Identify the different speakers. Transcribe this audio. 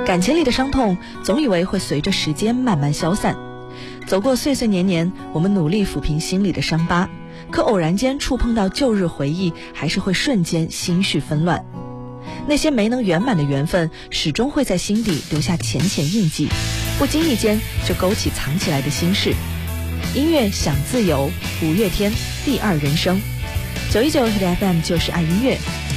Speaker 1: 感情里的伤痛，总以为会随着时间慢慢消散。走过岁岁年年，我们努力抚平心里的伤疤，可偶然间触碰到旧日回忆，还是会瞬间心绪纷乱。那些没能圆满的缘分，始终会在心底留下浅浅印记，不经意间就勾起藏起来的心事。音乐想自由，五月天第二人生。919 FM 就是爱音乐，